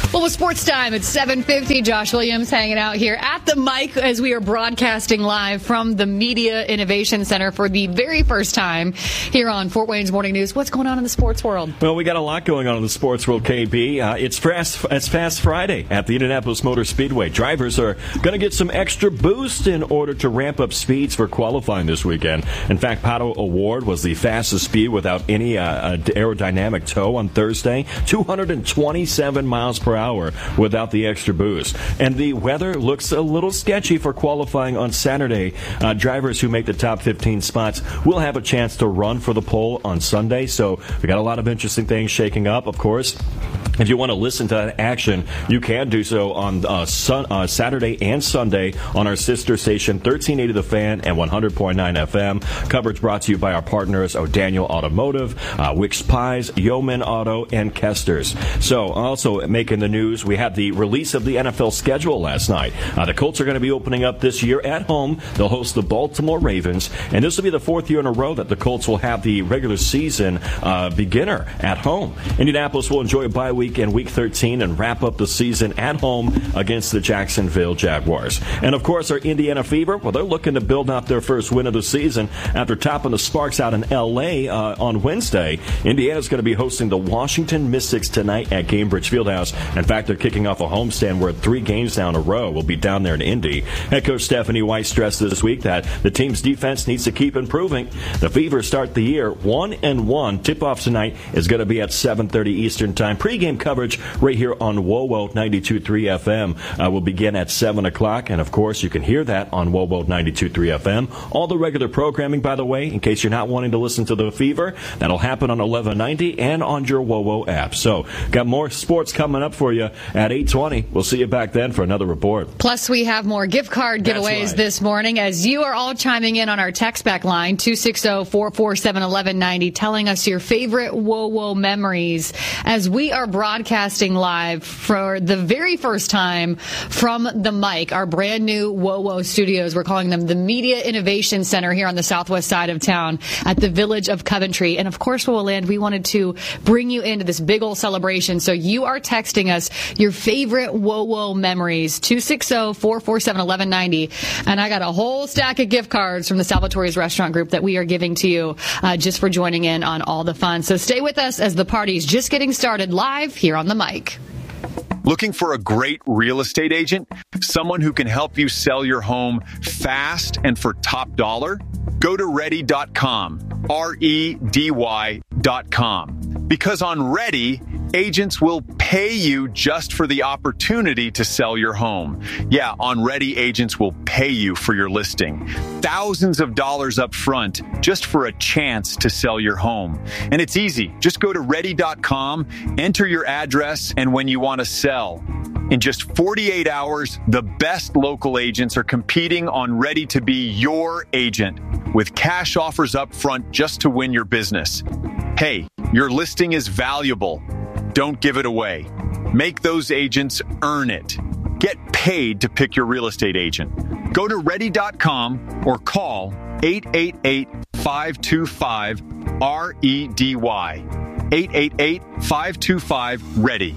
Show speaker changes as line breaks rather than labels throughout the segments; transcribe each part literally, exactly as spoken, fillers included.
Well, with sports time, it's seven fifty. Josh Williams hanging out here at the mic as we are broadcasting live from the Media Innovation Center for the very first time here on Fort Wayne's Morning News. What's going on in the sports world?
Well, we got a lot going on in the sports world, K B. Uh, it's fast, it's Fast Friday at the Indianapolis Motor Speedway. Drivers are going to get some extra boost in order to ramp up speeds for qualifying this weekend. In fact, Pato O'Ward was the fastest speed without any uh, aerodynamic tow on Thursday, two hundred twenty-seven miles per hour without the extra boost. And the weather looks a little sketchy for qualifying on Saturday. Uh, drivers who make the top fifteen spots will have a chance to run for the pole on Sunday. So we got a lot of interesting things shaking up, of course. If you want to listen to that action, you can do so on uh, sun, uh, Saturday and Sunday on our sister station, thirteen eighty The Fan and one hundred point nine F M. Coverage brought to you by our partners, O'Daniel Automotive, uh, Wicks Pies, Yeoman Auto, and Kester's. So, also making the news, we had the release of the N F L schedule last night. Uh, the Colts are going to be opening up this year at home. They'll host the Baltimore Ravens, and this will be the fourth year in a row that the Colts will have the regular season uh, beginner at home. Indianapolis will enjoy a bye week in week thirteen and wrap up the season at home against the Jacksonville Jaguars. And, of course, our Indiana Fever, well, they're looking to build out their first win of the season after topping the Sparks out in L A uh, on Wednesday. Indiana's going to be hosting the Washington Mystics tonight at Gainbridge Fieldhouse. In fact, they're kicking off a homestand where three games down a row will be down there in Indy. Head coach Stephanie White stressed this week that the team's defense needs to keep improving. The Fever start the year one and one. Tip-off tonight is going to be at seven thirty Eastern Time. Pre-game coverage right here on W O W O ninety-two point three F M uh, will begin at seven o'clock. And, of course, you can hear that on W O W O ninety-two point three F M. All the regular programming, by the way, in case you're not wanting to listen to the Fever, that'll happen on eleven ninety and on your W O W O app. So, got more sports coming up for you at eight twenty. We'll see you back then for another report.
Plus, we have more gift card giveaways right. this morning as you are all chiming in on our text back line, two six zero, four four seven, one one nine zero, telling us your favorite W O W O memories as we are broadcasting live for the very first time from the mic, our brand new W O W O studios. We're calling them the Media Innovation Center here on the southwest side of town at the Village of Coventry. And, of course, W O W O Land, we wanted to bring you into this big old celebration. So you are texting us your favorite W O W O memories, two six zero, four four seven, one one nine zero. And I got a whole stack of gift cards from the Salvatore's Restaurant Group that we are giving to you uh, just for joining in on all the fun. So stay with us as the party's just getting started live here on the mic.
Looking for a great real estate agent? Someone who can help you sell your home fast and for top dollar? Go to ready dot com, R E D Y dot com. Because on Ready, agents will pay you just for the opportunity to sell your home. Yeah, on Ready, agents will pay you for your listing. Thousands of dollars up front just for a chance to sell your home. And it's easy. Just go to ready dot com, enter your address, and when you want to sell. In just forty-eight hours, the best local agents are competing on Ready to be your agent with cash offers up front just to win your business. Hey, your listing is valuable. Don't give it away. Make those agents earn it. Get paid to pick your real estate agent. Go to ready dot com or call eight eight eight, five two five, R E D Y. eight eight eight, five two five, READY.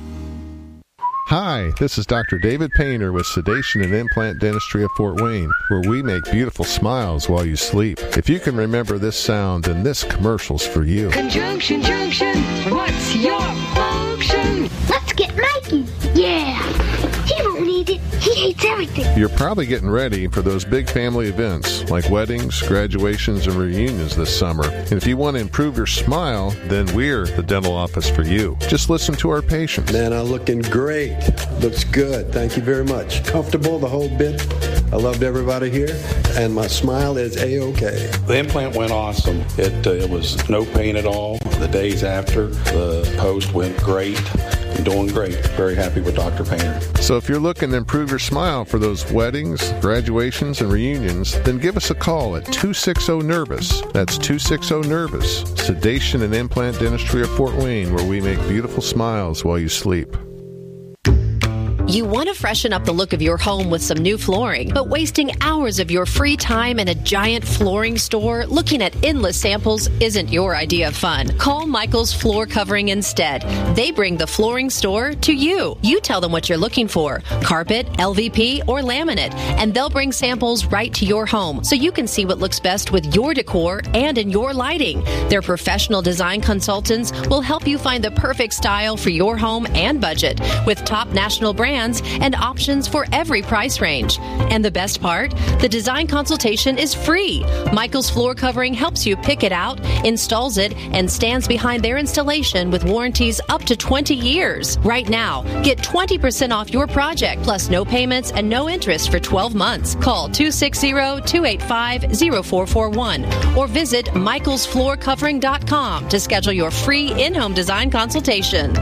Hi, this is Doctor David Painter with Sedation and Implant Dentistry of Fort Wayne, where we make beautiful smiles while you sleep. If you can remember this sound, then this commercial's for you.
Conjunction, junction, what's your function?
Let's get Mikey. Yeah. He won't need it. He hates everything.
You're probably getting ready for those big family events like weddings, graduations, and reunions this summer. And if you want to improve your smile, then we're the dental office for you. Just listen to our patients.
Man, I'm looking great. Looks good. Thank you very much. Comfortable, the whole bit. I loved everybody here, and my smile is A-okay.
The implant went awesome. It, uh, it was no pain at all. The days after, the post went great. I'm doing great. Very happy with Doctor Painter.
So if you're looking to improve your smile for those weddings, graduations, and reunions, then give us a call at two six zero, nervous. That's two six zero, nervous. Sedation and Implant Dentistry of Fort Wayne, where we make beautiful smiles while you sleep.
You want to freshen up the look of your home with some new flooring, but wasting hours of your free time in a giant flooring store looking at endless samples isn't your idea of fun. Call Michael's Floor Covering instead. They bring the flooring store to you. You tell them what you're looking for, carpet, L V P, or laminate, and they'll bring samples right to your home so you can see what looks best with your decor and in your lighting. Their professional design consultants will help you find the perfect style for your home and budget with top national brands and options for every price range. And the best part? The design consultation is free. Michael's Floor Covering helps you pick it out, installs it, and stands behind their installation with warranties up to twenty years. Right now, get twenty percent off your project plus no payments and no interest for twelve months. Call two six zero, two eight five, zero four four one or visit michaels floor covering dot com to schedule your free in-home design consultation.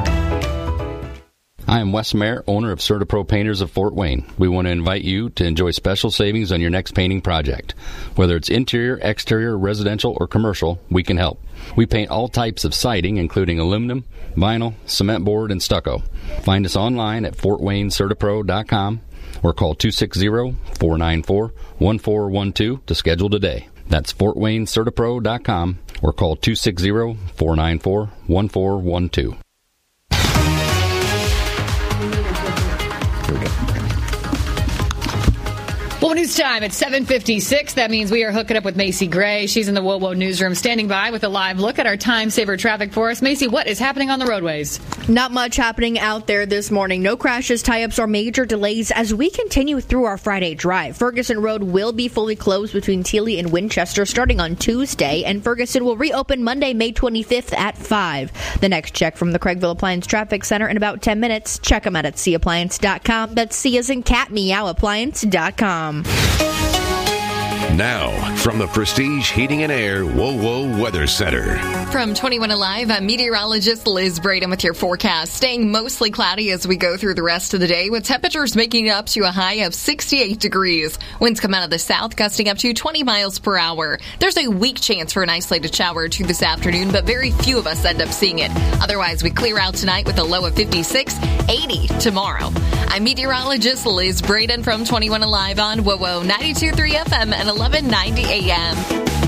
I am Wes Mayer, owner of CertaPro Painters of Fort Wayne. We want to invite you to enjoy special savings on your next painting project. Whether it's interior, exterior, residential, or commercial, we can help. We paint all types of siding, including aluminum, vinyl, cement board, and stucco. Find us online at fort wayne certapro dot com or call two six zero, four nine four, one four one two to schedule today. That's fort wayne certapro dot com or call two six zero, four nine four, one four one two.
Well, news time at seven fifty-six. That means we are hooking up with Macy Gray. She's in the WOWO newsroom, standing by with a live look at our time saver traffic for us. Macy, what is happening on the roadways?
Not much happening out there this morning. No crashes, tie-ups, or major delays as we continue through our Friday drive. Ferguson Road will be fully closed between Tealy and Winchester starting on Tuesday, and Ferguson will reopen Monday, May twenty-fifth at five. The next check from the Craigville Appliance Traffic Center in about ten minutes. Check them out at c appliance dot com. That's C as in cat, meow, appliance dot com.
Now, from the Prestige Heating and Air WOWO Weather Center.
From twenty-one Alive, I'm meteorologist Liz Braden with your forecast. Staying mostly cloudy as we go through the rest of the day, with temperatures making it up to a high of sixty-eight degrees. Winds come out of the south, gusting up to twenty miles per hour. There's a weak chance for an isolated shower or two this afternoon, but very few of us end up seeing it. Otherwise, we clear out tonight with a low of fifty-six, eighty tomorrow. I'm meteorologist Liz Braden from twenty-one Alive on WOWO ninety-two point three F M and eleven ninety A M.